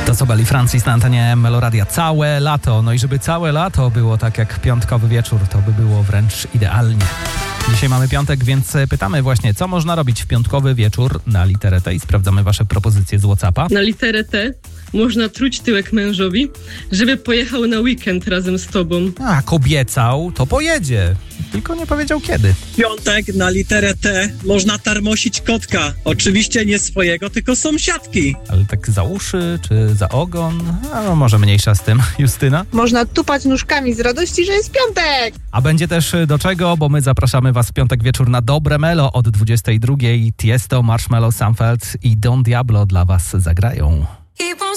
To co byli Francis na antenie Meloradia całe lato. No i żeby całe lato było tak jak piątkowy wieczór, to by było wręcz idealnie. Dzisiaj mamy piątek, więc pytamy właśnie, co można robić w piątkowy wieczór na literę T i sprawdzamy wasze propozycje z WhatsAppa. Na literę T można truć tyłek mężowi, żeby pojechał na weekend razem z tobą. A, obiecał, to pojedzie. Tylko nie powiedział kiedy. Piątek na literę T można tarmosić kotka. Oczywiście nie swojego, tylko sąsiadki. Ale tak za uszy, czy za ogon? A no, może mniejsza z tym. Justyna? Można tupać nóżkami z radości, że jest piątek! A będzie też do czego, bo my zapraszamy was w piątek wieczór na Dobre Melo od 22:00. Tiesto, Marshmello, Samfeld i Don Diablo dla was zagrają.